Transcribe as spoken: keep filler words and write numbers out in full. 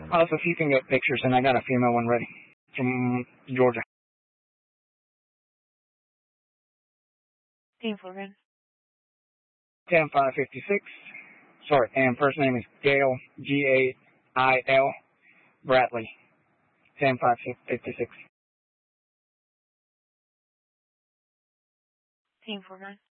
Also, if you can get pictures, and I got a female one ready from Georgia. Team Foreman. ten five fifty-six. Sorry, and first name is Gail, G A I L, Bradley. ten five fifty-six. Team Foreman.